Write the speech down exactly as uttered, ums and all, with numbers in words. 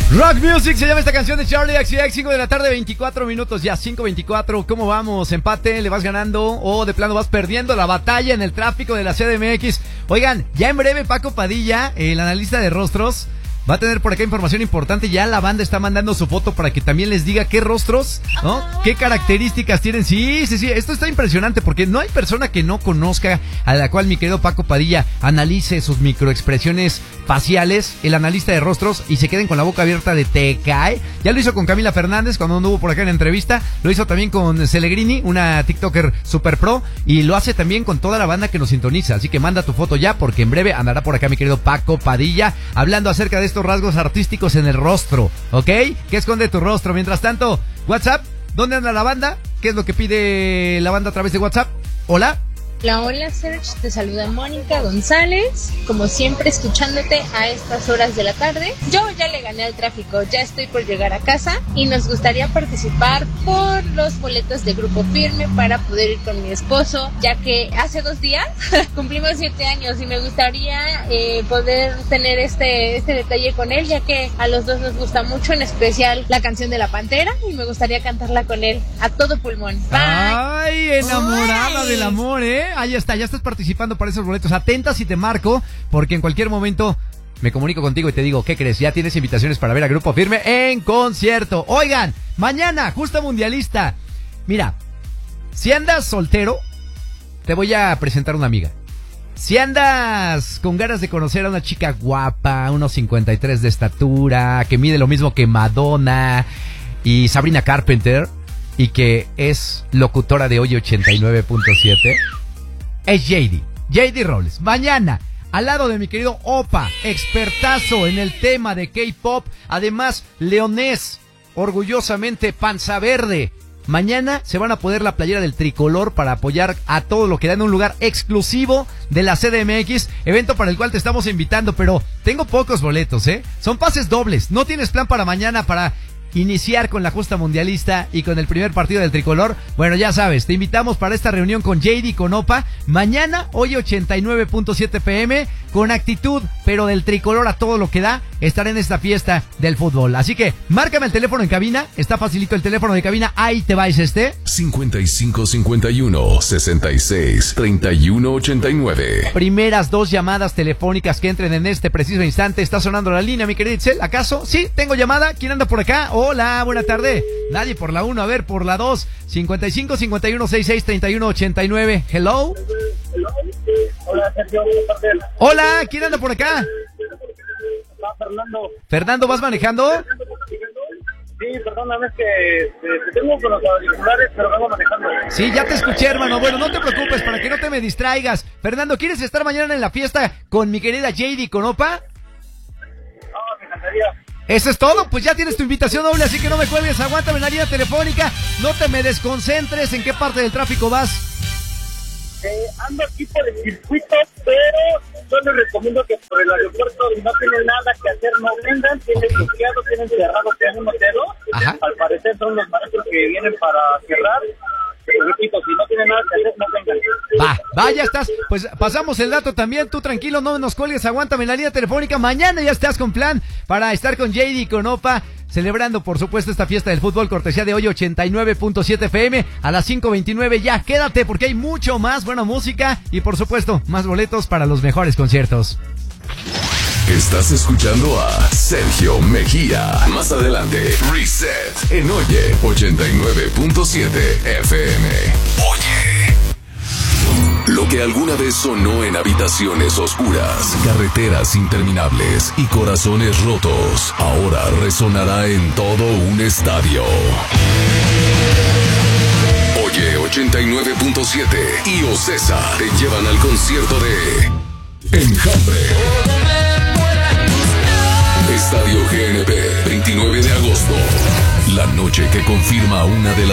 Rock Music se llama esta canción de Charlie X C X. Cinco de la tarde, veinticuatro minutos ya, cinco veinticuatro. ¿Cómo vamos? ¿Empate? ¿Le vas ganando? ¿O de plano vas perdiendo la batalla en el tráfico de la C D M X? Oigan, ya en breve Paco Padilla, el analista de rostros, va a tener por acá información importante. Ya la banda está mandando su foto para que también les diga qué rostros, ¿no? ¿Qué características tienen? Sí, sí, sí, esto está impresionante porque no hay persona que no conozca a la cual mi querido Paco Padilla analice sus microexpresiones faciales, el analista de rostros, y se queden con la boca abierta de te cae. Ya lo hizo con Camila Fernández cuando anduvo por acá en la entrevista, lo hizo también con Celegrini, una TikToker super pro, y lo hace también con toda la banda que nos sintoniza. Así que manda tu foto ya porque en breve andará por acá mi querido Paco Padilla hablando acerca de estos rasgos artísticos en el rostro, ¿ok? ¿Qué esconde tu rostro? Mientras tanto, WhatsApp, ¿dónde anda la banda? ¿Qué es lo que pide la banda a través de WhatsApp? Hola. Hola, hola Serge, te saluda Mónica González, como siempre escuchándote a estas horas de la tarde. Yo ya le gané al tráfico, ya estoy por llegar a casa y nos gustaría participar por los boletos de Grupo Firme para poder ir con mi esposo, ya que hace dos días cumplimos siete años y me gustaría eh, poder tener este, este detalle con él, ya que a los dos nos gusta mucho, en especial la canción de La Pantera, y me gustaría cantarla con él a todo pulmón. Bye. Ay, enamorada Uy. del amor, ¿eh? Ahí está, ya estás participando para esos boletos. Atenta si te marco, porque en cualquier momento me comunico contigo y te digo, ¿qué crees? Ya tienes invitaciones para ver a Grupo Firme en concierto. Oigan, mañana, justa mundialista. Mira, si andas soltero, te voy a presentar una amiga. Si andas con ganas de conocer a una chica guapa, unos cincuenta y tres de estatura, que mide lo mismo que Madonna y Sabrina Carpenter, y que es locutora de hoy ochenta y nueve punto siete, es J D, J D Robles. Mañana, al lado de mi querido Opa, expertazo en el tema de K-pop, además leonés, orgullosamente panza verde. Mañana se van a poner la playera del tricolor para apoyar a todo lo que da en un lugar exclusivo de la C D M X, evento para el cual te estamos invitando, pero tengo pocos boletos, ¿eh? Son pases dobles, no tienes plan para mañana para iniciar con la justa mundialista y con el primer partido del tricolor. Bueno, ya sabes, te invitamos para esta reunión con J D, con Opa, mañana, hoy ochenta y nueve punto siete P M, con actitud, pero del tricolor a todo lo que da, estar en esta fiesta del fútbol. Así que, márcame el teléfono en cabina, está facilito el teléfono de cabina, ahí te vais este. cincuenta y cinco cincuenta y uno sesenta y seis treinta y uno ochenta y nueve. Primeras dos llamadas telefónicas que entren en este preciso instante. Está sonando la línea, mi querida Itzel, ¿acaso? Sí, tengo llamada, ¿quién anda por acá? Hola, buena tarde. Nadie por la uno, a ver, por la dos. cincuenta y cinco cincuenta y uno sesenta y seis treinta y uno ochenta y nueve. Hello. Hola, Sergio. Hola, ¿quién anda por acá? Ah, Fernando. Fernando, ¿vas manejando? Sí, perdóname, es que eh, te tengo con los auriculares, pero vengo manejando. Sí, ya te escuché, hermano. Bueno, no te preocupes, para que no te me distraigas. Fernando, ¿quieres estar mañana en la fiesta con mi querida J D, con Opa? Ah, me encantaría. Eso es todo, pues ya tienes tu invitación doble, así que no me cuelgues, aguántame en la línea telefónica, no te me desconcentres. ¿En qué parte del tráfico vas? Eh, ando aquí por el circuito, pero yo les recomiendo que por el aeropuerto no tienen nada que hacer, no vengan, tienen bloqueado, tienen cerrado, tienen un hotel. Ajá. Al parecer son los maestros que vienen para cerrar. Pero repito, si no tienen nada que hacer, no vengan. Va, va, ya estás. Pues pasamos el dato también, tú tranquilo, no nos cuelgues, aguántame en la línea telefónica. Mañana ya estás con plan para estar con J D, con Opa, celebrando por supuesto esta fiesta del fútbol, cortesía de hoy ochenta y nueve punto siete F M a las cinco veintinueve. Ya quédate porque hay mucho más buena música y por supuesto más boletos para los mejores conciertos. Estás escuchando a Sergio Mejía. Más adelante, Reset en Oye ochenta y nueve punto siete F M. Oye. Lo que alguna vez sonó en habitaciones oscuras, carreteras interminables y corazones rotos, ahora resonará en todo un estadio. Oye ochenta y nueve punto siete y Ocesa te llevan al concierto de Enjambre. Estadio G N P, veintinueve de agosto. La noche que confirma una de las